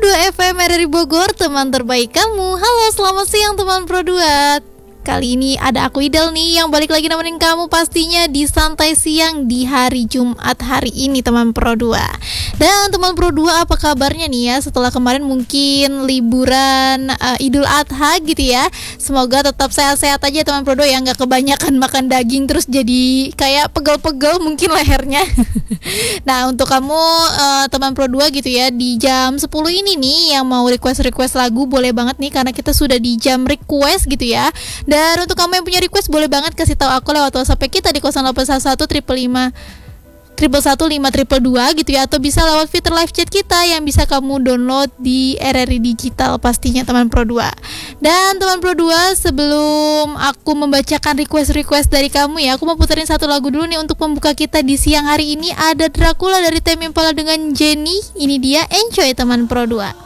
102 FM dari Bogor, teman terbaik kamu. Halo, selamat siang teman Pro 2. Kali ini ada aku Idel nih yang balik lagi nemenin kamu pastinya di Santai Siang di hari Jumat hari ini teman Pro 2. Dan teman Pro 2 apa kabarnya nih ya setelah kemarin mungkin liburan Idul Adha gitu ya. Semoga tetap sehat-sehat aja teman Pro 2 ya, nggak kebanyakan makan daging terus jadi kayak pegel-pegel mungkin lehernya. Nah untuk kamu teman Pro 2 gitu ya, di jam 10 ini nih yang mau request lagu boleh banget nih karena kita sudah di jam request gitu ya. Dan untuk kamu yang punya request boleh banget kasih tahu aku lewat WhatsApp kita di 0811 555 gitu ya, atau bisa lewat fitur live chat kita yang bisa kamu download di RRI Digital pastinya teman Pro 2. Dan teman Pro 2, sebelum aku membacakan request dari kamu ya, aku mau puterin satu lagu dulu nih untuk membuka kita di siang hari ini. Ada Dracula dari Tame Impala dengan Jenny. Ini dia, enjoy teman Pro 2.